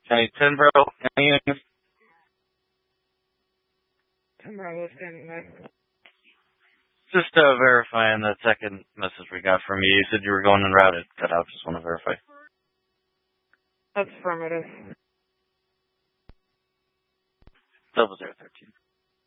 County 10, bro. Anything? 10 Bravo standing by. Just verifying the second message we got from you. You said you were going en route. It cut out. Just want to verify. That's affirmative. 0013.